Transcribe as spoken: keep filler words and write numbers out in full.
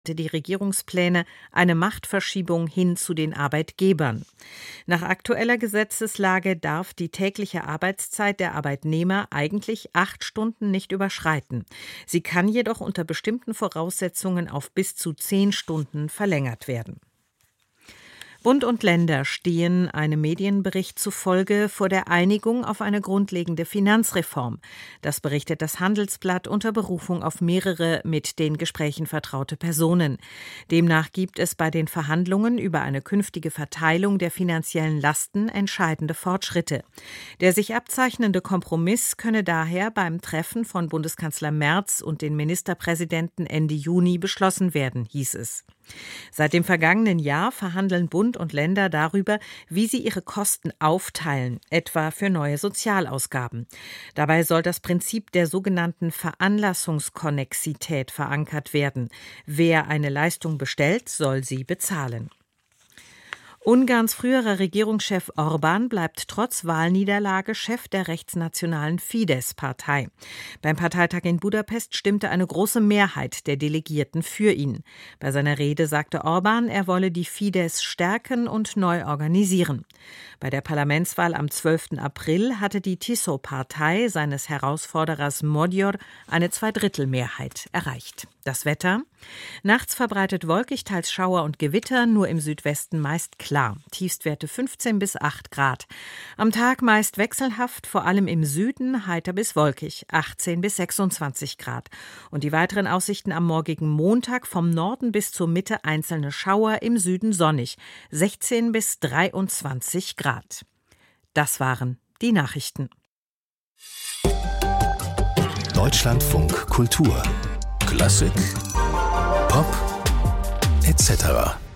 die Regierungspläne eine Machtverschiebung hin zu den Arbeitgebern. Nach aktueller Gesetzeslage darf die tägliche Arbeitszeit der Arbeitnehmer eigentlich acht Stunden nicht überschreiten. Sie kann jedoch unter bestimmten Voraussetzungen auf bis zu zehn Stunden verlängert werden. Bund und Länder stehen einem Medienbericht zufolge vor der Einigung auf eine grundlegende Finanzreform. Das berichtet das Handelsblatt unter Berufung auf mehrere mit den Gesprächen vertraute Personen. Demnach gibt es bei den Verhandlungen über eine künftige Verteilung der finanziellen Lasten entscheidende Fortschritte. Der sich abzeichnende Kompromiss könne daher beim Treffen von Bundeskanzler Merz und den Ministerpräsidenten Ende Juni beschlossen werden, hieß es. Seit dem vergangenen Jahr verhandeln Bund und Länder darüber, wie sie ihre Kosten aufteilen, etwa für neue Sozialausgaben. Dabei soll das Prinzip der sogenannten Veranlassungskonnexität verankert werden. Wer eine Leistung bestellt, soll sie bezahlen. Ungarns früherer Regierungschef Orbán bleibt trotz Wahlniederlage Chef der rechtsnationalen Fidesz-Partei. Beim Parteitag in Budapest stimmte eine große Mehrheit der Delegierten für ihn. Bei seiner Rede sagte Orbán, er wolle die Fidesz stärken und neu organisieren. Bei der Parlamentswahl am zwölften April hatte die Tiszó-Partei seines Herausforderers Magyar eine Zweidrittelmehrheit erreicht. Das Wetter? Nachts verbreitet wolkig, teils Schauer und Gewitter, nur im Südwesten meist klar. Tiefstwerte fünfzehn bis acht Grad. Am Tag meist wechselhaft, vor allem im Süden heiter bis wolkig, achtzehn bis sechsundzwanzig Grad. Und die weiteren Aussichten am morgigen Montag: vom Norden bis zur Mitte einzelne Schauer, im Süden sonnig, sechzehn bis dreiundzwanzig Grad. Das waren die Nachrichten. Deutschlandfunk Kultur Klassik, Pop, et cetera.